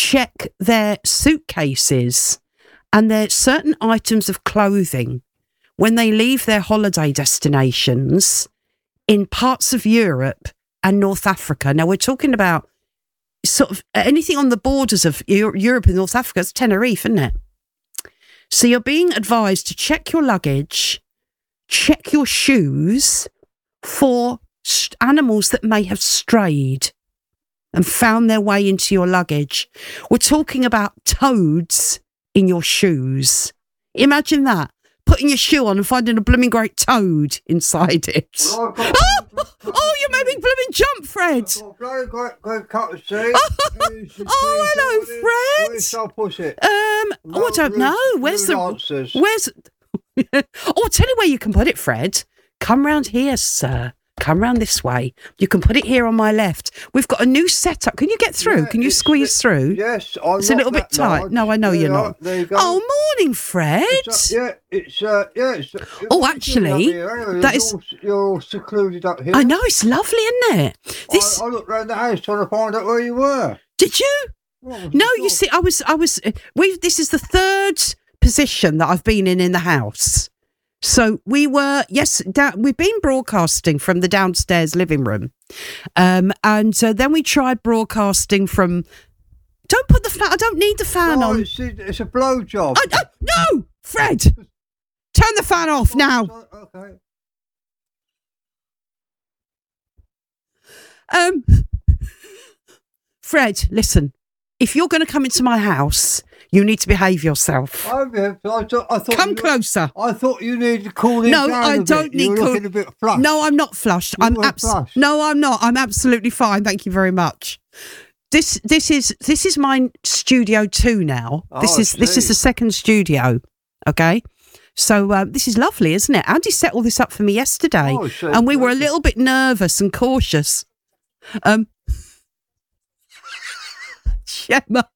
check their suitcases and their certain items of clothing when they leave their holiday destinations in parts of Europe and North Africa. Now, we're talking about sort of anything on the borders of Europe and North Africa. It's Tenerife, isn't it? So you're being advised to check your luggage, check your shoes for animals that may have strayed and found their way into your luggage. We're talking about toads in your shoes. Imagine that. Putting your shoe on and finding a blooming great toad inside it. Oh, you made me blooming jump, Fred. Oh, hello, Fred. Where's our pussy? I don't know. Where's the... I'll tell you where you can put it, Fred. Come round here, sir. Come round this way. You can put it here on my left. We've got a new setup. Can you get through? Can you squeeze through? Yes, it's a little bit tight. Large. No, I know you're not. There you go. Oh, morning, Fred. Oh, actually, that is. You're all secluded up here. I know, it's lovely, isn't it? I looked around the house trying to find out where you were. Did you? No, you see, I was. This is the third position that I've been in the house. So we were, we've been broadcasting from the downstairs living room. And then we tried broadcasting from, don't put the fan, I don't need the fan on. It's a blow job. No, Fred, turn the fan off now. Okay. Fred, listen, if you're going to come into my house, you need to behave yourself. I thought come closer. I thought you needed cooling down. No, I don't need cooling. You're looking a bit flushed. No, I'm not flushed. Flushed. No, I'm not. I'm absolutely fine. Thank you very much. This is my studio 2 now. This is the second studio. Okay. So this is lovely, isn't it? Andy set all this up for me yesterday, and we were a little bit nervous and cautious. Gemma.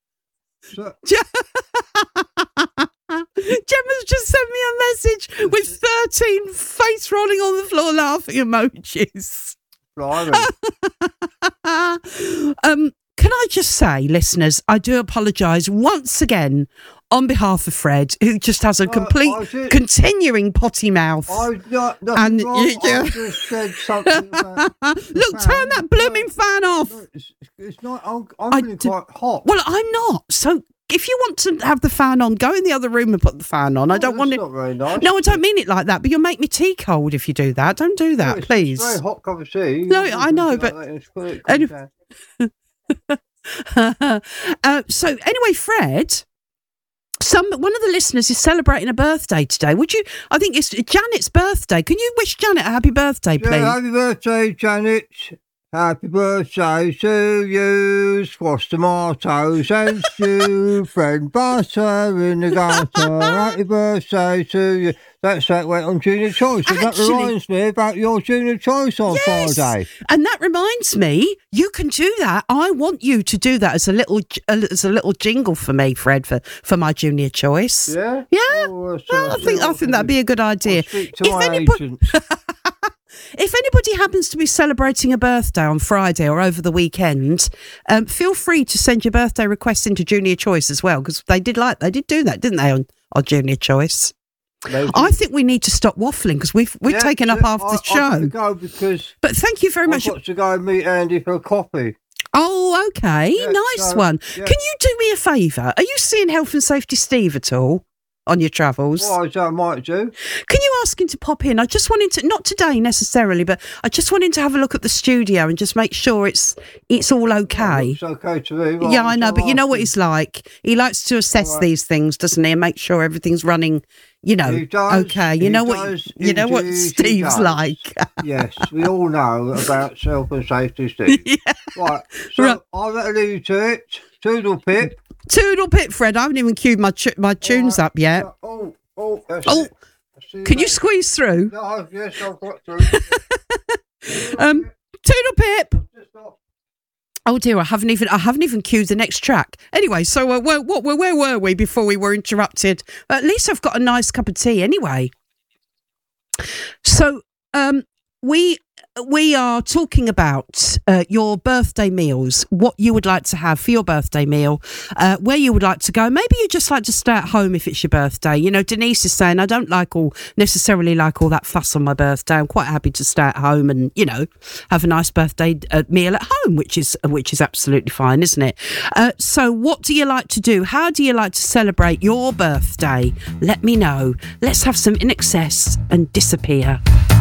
Gemma's just sent me a message with 13 face rolling on the floor laughing emojis. Can I just say, listeners, I do apologise once again on behalf of Fred, who just has a continuing potty mouth. I just said something about look, turn that blooming fan off. No, it's not. I'm really quite hot. Well, I'm not. So if you want to have the fan on, go in the other room and put the fan on. I don't want it. Not very nice. No, I don't mean it like that. But you'll make me tea cold if you do that. Don't do that, please. It's a very hot cup of tea. No, I know, but so anyway, Fred. One of the listeners is celebrating a birthday today. I think it's Janet's birthday. Can you wish Janet a happy birthday, please? Yeah, happy birthday, Janet. Happy birthday to you. Squash tomatoes and stew. Bread and butter in the gutter. Happy birthday to you. That went on Junior Choice. That reminds me about your Junior Choice on Friday. And that reminds me, you can do that. I want you to do that as a little jingle for me, Fred, for my Junior Choice. Yeah? Yeah? Oh, I think that'd be a good idea. If anybody happens to be celebrating a birthday on Friday or over the weekend, feel free to send your birthday requests into Junior Choice as well, because they did do that, didn't they, on Junior Choice? I think we need to stop waffling because we've taken up half the show. I've got to go but thank you very much. I've got to go and meet Andy for a coffee. Oh, okay, nice one. Yeah. Can you do me a favour? Are you seeing Health and Safety Steve at all on your travels? Well, I might do. Can you ask him to pop in? I just wanted to, not today necessarily, but I just wanted to have a look at the studio and just make sure it's all okay. It's okay to me. Right? Yeah, I know, but you know what he's like. He likes to assess these things, doesn't he, and make sure everything's running, okay. You know what Steve's like. Yes, we all know about Health and Safety Steve. Yeah. Right, so I'll let leave you to it. Toodle pip. Toodle pip, Fred. I haven't even queued my tunes up yet. Can you squeeze through? No, yes, I've got through. Toodle pip. Oh dear, I haven't even queued the next track. Anyway, so where were we before we were interrupted? At least I've got a nice cup of tea anyway. So we we are talking about your birthday meals, what you would like to have for your birthday meal, where you would like to go. Maybe you just like to stay at home if it's your birthday. You know, Denise is saying, I don't necessarily like all that fuss on my birthday. I'm quite happy to stay at home and, you know, have a nice birthday meal at home, which is absolutely fine, isn't it? So what do you like to do? How do you like to celebrate your birthday? Let me know. Let's have some In Excess and Disappear.